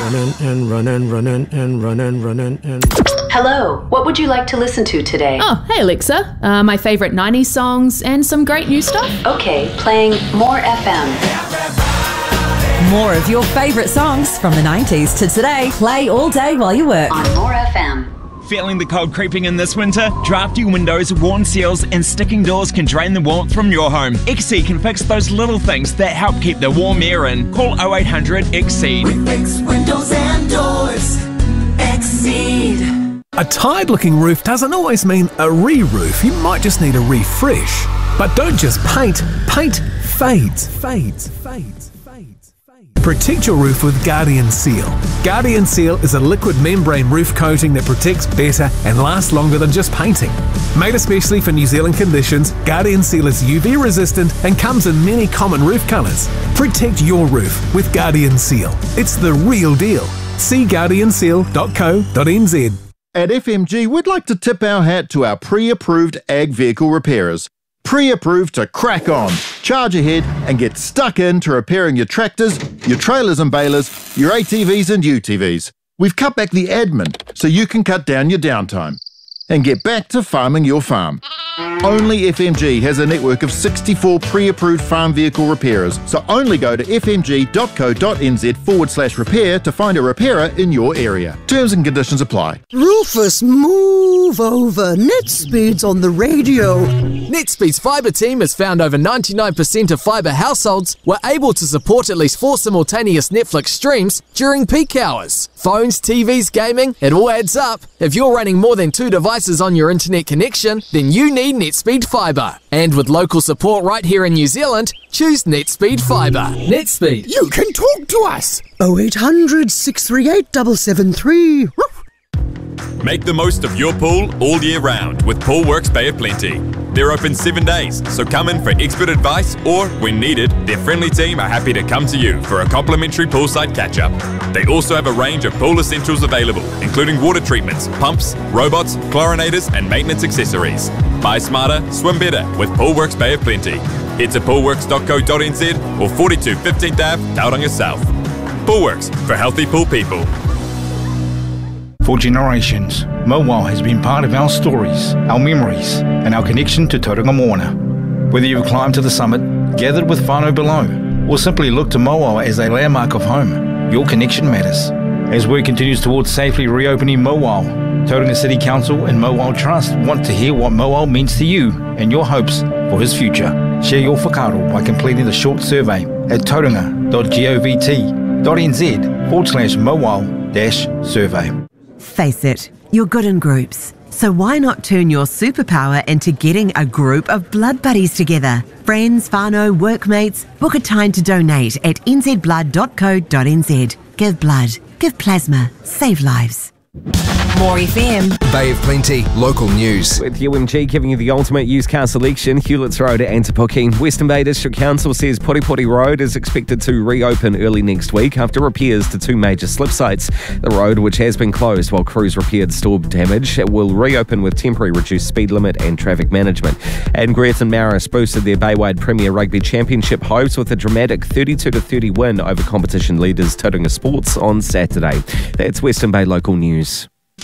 Hello, what would you like to listen to today? Oh, hey Alexa. My favourite 90s songs and some great new stuff. Okay, playing More FM. More of your favourite songs from the 90s to today. Play all day while you work. On More FM. Feeling the cold creeping in this winter? Drafty windows, worn seals and sticking doors can drain the warmth from your home. XC can fix those little things that help keep the warm air in. Call 0800 XCEED. We fix windows and doors. XCEED. A tired-looking roof doesn't always mean a re-roof. You might just need a refresh. But don't just paint. Paint fades. Protect your roof with Guardian Seal. Guardian Seal is a liquid membrane roof coating that protects better and lasts longer than just painting. Made especially for New Zealand conditions, Guardian Seal is UV resistant and comes in many common roof colours. Protect your roof with Guardian Seal. It's the real deal. See guardianseal.co.nz. At FMG, we'd like to tip our hat to our pre-approved ag vehicle repairers. Pre-approved to crack on, charge ahead and get stuck into repairing your tractors, your trailers and balers, your ATVs and UTVs. We've cut back the admin so you can cut down your downtime and get back to farming your farm. Only FMG has a network of 64 pre-approved farm vehicle repairers, so only go to fmg.co.nz/repair to find a repairer in your area. Terms and conditions apply. Rufus, move over. NetSpeed's on the radio. NetSpeed's fibre team has found over 99% of fibre households were able to support at least 4 simultaneous Netflix streams during peak hours. Phones, TVs, gaming, it all adds up. If you're running more than 2 devices on your internet connection, then you need NetSpeed Fibre. And with local support right here in New Zealand, choose NetSpeed Fibre. NetSpeed. You can talk to us. 0800 638 773. Make the most of your pool all year round with Poolworks Bay of Plenty. They're open 7 days, so come in for expert advice or, when needed, their friendly team are happy to come to you for a complimentary poolside catch-up. They also have a range of pool essentials available, including water treatments, pumps, robots, chlorinators and maintenance accessories. Buy smarter, swim better with Poolworks Bay of Plenty. Head to poolworks.co.nz or 42 15th Ave, Tauranga South. Poolworks, for healthy pool people. For generations, Mowau has been part of our stories, our memories, and our connection to Tauranga Moana. Whether you've climbed to the summit, gathered with whānau below, or simply looked to Mowau as a landmark of home, your connection matters. As work continues towards safely reopening Mowau, Tauranga City Council and Mowau Trust want to hear what Mowau means to you and your hopes for his future. Share your whakaaro by completing the short survey at tauranga.govt.nz/Mowau-survey. Face it, you're good in groups. So why not turn your superpower into getting a group of blood buddies together? Friends, whānau, workmates, book a time to donate at nzblood.co.nz. Give blood, give plasma, save lives. More FM. Bay of Plenty, local news. With UMG giving you the ultimate used car selection, Hewletts Road at Antipokine. Western Bay District Council says Poripori Road is expected to reopen early next week after repairs to 2 major slip sites. The road, which has been closed while crews repaired storm damage, will reopen with temporary reduced speed limit and traffic management. And Greerton Maris boosted their Baywide Premier Rugby Championship hopes with a dramatic 32-30 win over competition leaders Tauranga Sports on Saturday. That's Western Bay local news.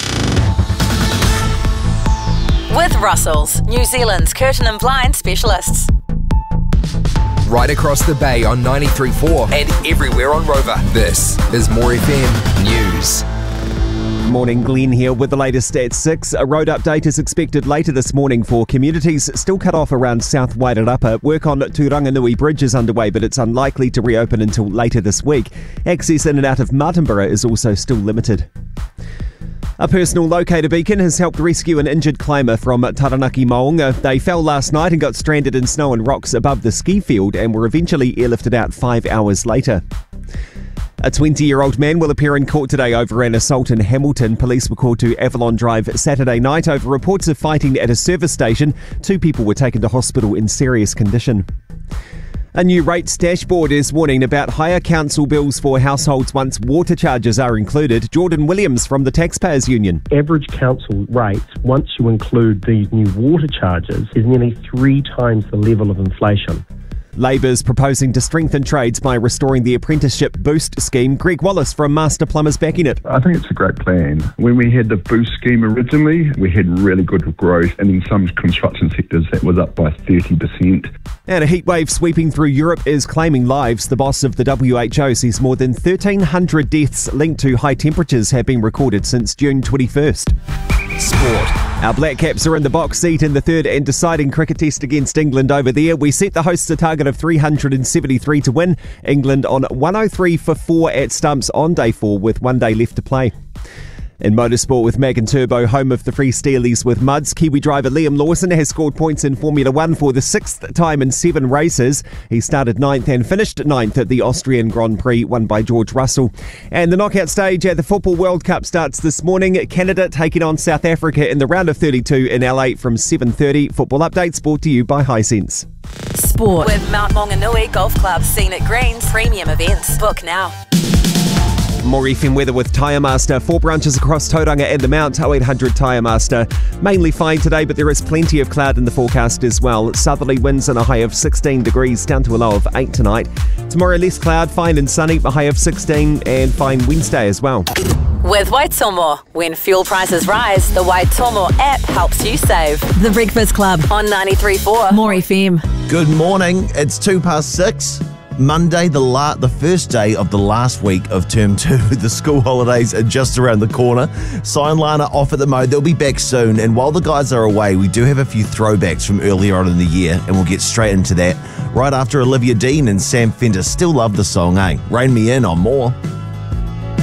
With Russells, New Zealand's curtain and blind specialists. Right across the bay on 93.4 and everywhere on Rover. This is More FM News. Morning, Glenn here with the latest at 6. A road update is expected later this morning for communities still cut off around South Wairarapa. Work on Turanganui Bridge is underway, but it's unlikely to reopen until later this week. Access in and out of Martinborough is also still limited. A personal locator beacon has helped rescue an injured climber from Taranaki Maunga. They fell last night and got stranded in snow and rocks above the ski field and were eventually airlifted out 5 hours later. A 20-year-old man will appear in court today over an assault in Hamilton. Police were called to Avalon Drive Saturday night over reports of fighting at a service station. 2 people were taken to hospital in serious condition. A new rates dashboard is warning about higher council bills for households once water charges are included. Jordan Williams from the Taxpayers Union. Average council rates, once you include these new water charges, is nearly 3 times the level of inflation. Labour's proposing to strengthen trades by restoring the apprenticeship boost scheme. Greg Wallace from Master Plumbers backing it. I think it's a great plan. When we had the boost scheme originally, we had really good growth, and in some construction sectors that was up by 30%. And a heatwave sweeping through Europe is claiming lives. The boss of the WHO says more than 1,300 deaths linked to high temperatures have been recorded since June 21st. Sport. Our Black Caps are in the box seat in the third and deciding cricket test against England over there. We set the hosts a target of 373 to win. England on 103 for 4 at stumps on day 4 with 1 day left to play. In motorsport with Magan Turbo, home of the Free Steelies with Muds, Kiwi driver Liam Lawson has scored points in Formula 1 for the 6th time in 7 races. He started 9th and finished 9th at the Austrian Grand Prix, won by George Russell. And the knockout stage at the Football World Cup starts this morning. Canada taking on South Africa in the round of 32 in LA from 7:30. Football updates brought to you by Hisense. Sport. With Mount Maunganui Golf Club, Scenic Greens, premium events. Book now. More FM weather with Tyre Master. 4 branches across Tauranga and the Mount. 0800 Tyre Master. Mainly fine today, but there is plenty of cloud in the forecast as well. Southerly winds and a high of 16 degrees, down to a low of 8 tonight. Tomorrow less cloud, fine and sunny, a high of 16, and fine Wednesday as well. With Waitomo, when fuel prices rise, the Waitomo app helps you save. The Breakfast Club on 93.4 More FM. Good morning. It's 6:02. Monday, the first day of the last week of term 2. The school holidays are just around the corner. Cy and Lana off at the mo. They'll be back soon. And while the guys are away, we do have a few throwbacks from earlier on in the year, and we'll get straight into that right after Olivia Dean and Sam Fender. Still love the song, eh? Rein me in on More.